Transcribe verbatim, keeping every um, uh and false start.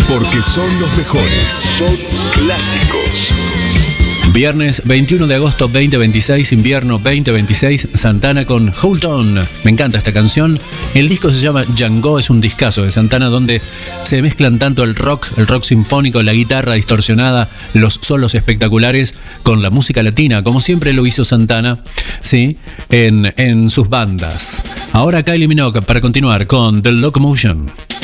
porque son los mejores. Son clásicos. Viernes veintiuno de agosto veinte veintiséis, invierno veinte veintiséis, Santana con Hold On. Me encanta esta canción. El disco se llama Django, es un discazo de Santana donde se mezclan tanto el rock, el rock sinfónico, la guitarra distorsionada, los solos espectaculares con la música latina, como siempre lo hizo Santana, ¿sí? en, en sus bandas. Ahora Kylie Minogue para continuar con The Locomotion.